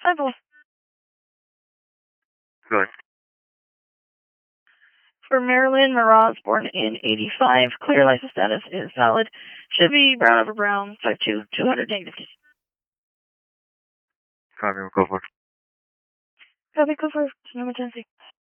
5-4. Good. For Marilyn Miraz, born in 85, clear license status is valid. Should be brown over brown, 5'2", 200 negative. Copy, we'll go for it. Copy, go for number 10.